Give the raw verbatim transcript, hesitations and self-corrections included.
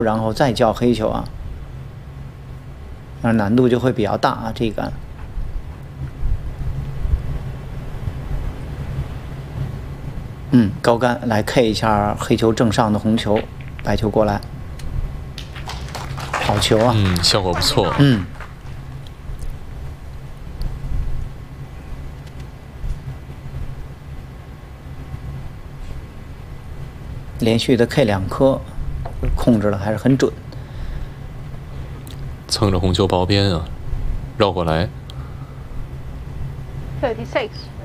然后再叫黑球啊，那难度就会比较大啊。这一杆，嗯，高杆来 K 一下黑球正上的红球，白球过来，好球啊！ 嗯，效果不错。 嗯。 连续的 K 两颗，控制的还是很准。 蹭着红球薄边啊，绕过来。 thirty-six.